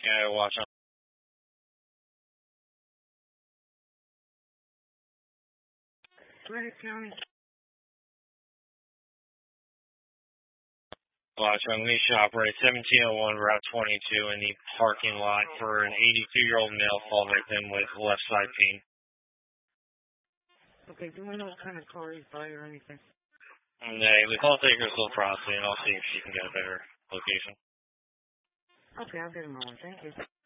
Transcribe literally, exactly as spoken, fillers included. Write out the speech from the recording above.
Yeah, watch on. Gwinnett County. Watch on Leash Operate seventeen oh one Route twenty-two in the parking lot for an eighty-two-year-old male fall victim with left side pain. Okay, do we know what kind of car he's by or anything? And uh, the call taker is still processing. I'll see if she can get a better location. Okay, I'll get him on. Thank you.